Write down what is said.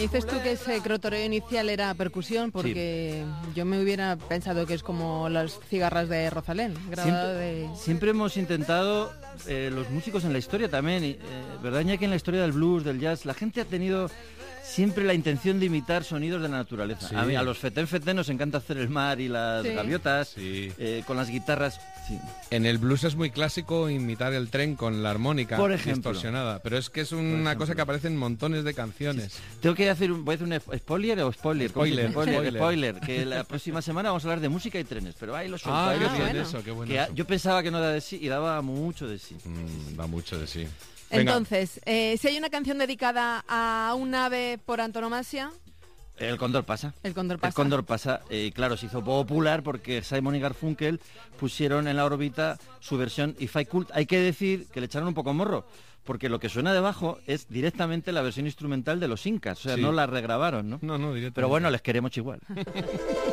Dices tú que ese crotoreo inicial era percusión, porque yo me hubiera pensado que es como las cigarras de Rosalén, grabado siempre hemos intentado, los músicos en la historia también, ¿verdad, Iñaki? En la historia del blues, del jazz, la gente ha tenido siempre la intención de imitar sonidos de la naturaleza. Sí. A los Fetén Fetén nos encanta hacer el mar y las gaviotas, con las guitarras. Sí. En el blues es muy clásico imitar el tren con la armónica distorsionada, pero es que es una cosa que aparece en montones de canciones. Sí. Tengo que hacer voy a hacer un spoiler o spoiler. Spoiler, que la próxima semana vamos a hablar de música y trenes, pero ahí lo suelto. Qué bueno eso. Yo pensaba que no daba de sí y daba mucho de sí. Da mucho de sí. Venga. Entonces, si hay una canción dedicada a un ave por antonomasia... El Cóndor pasa. El Cóndor pasa. Claro, se hizo popular porque Simon y Garfunkel pusieron en la órbita su versión If I Could. Hay que decir que le echaron un poco morro, porque lo que suena debajo es directamente la versión instrumental de los Incas. O sea, no la regrabaron, ¿no? No, directamente. Pero bueno, les queremos igual.